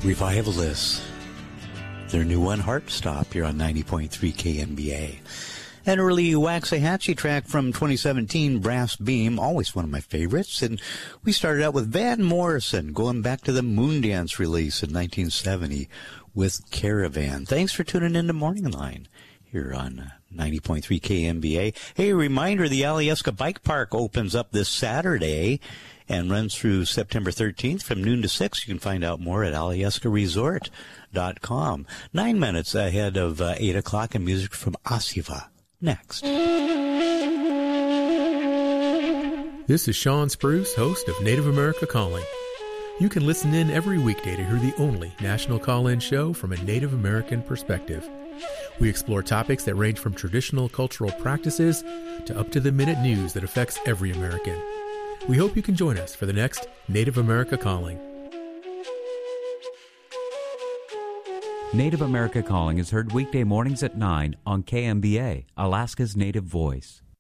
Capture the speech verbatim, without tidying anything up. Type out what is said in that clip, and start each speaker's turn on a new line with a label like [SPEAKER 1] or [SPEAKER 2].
[SPEAKER 1] Revivalists. Their new one, Heart Stop, here on ninety point three K M B A. An early Waxahachie track from twenty seventeen, Brass Beam, always one of my favorites. And we started out with Van Morrison, going back to the Moondance release in nineteen seventy with Caravan. Thanks for tuning in to Morning Line here on ninety point three K M B A. Hey, reminder, the Alyeska Bike Park opens up this Saturday and runs through September thirteenth from noon to six. You can find out more at alyeska resort dot com. Nine minutes ahead of uh, eight o'clock, and music from Asiva. Next.
[SPEAKER 2] This is Sean Spruce, host of Native America Calling. You can listen in every weekday to hear the only national call-in show from a Native American perspective. We explore topics that range from traditional cultural practices to up-to-the-minute news that affects every American. We hope you can join us for the next Native America Calling.
[SPEAKER 3] Native America Calling is heard weekday mornings at nine on K M B A, Alaska's Native Voice.